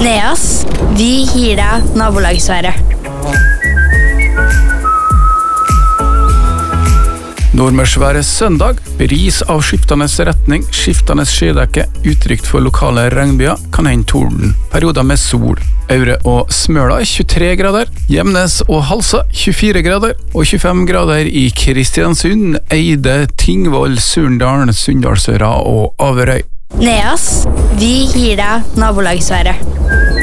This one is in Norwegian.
Neas, vi gir deg nabolagsværet. Nordmørsværet søndag, bris av skiftende retning, skiftende skydekke, utrygt for lokale regnbyer, kan hende torden, perioder med sol. Aure og Smøla 23 grader, Gjemnes og Halsa 24 grader, og 25 grader i Kristiansund, Eide, Tingvoll, Surndalen, Sunndalsøra og Averøy. Neas, vi gir deg nabolagsværet.